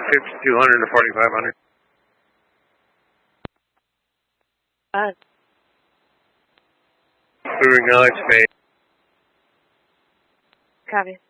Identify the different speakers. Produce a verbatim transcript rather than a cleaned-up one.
Speaker 1: fifty-two hundred to forty-five hundred.
Speaker 2: Uh,
Speaker 1: Clearing Alex Bay.
Speaker 2: copy.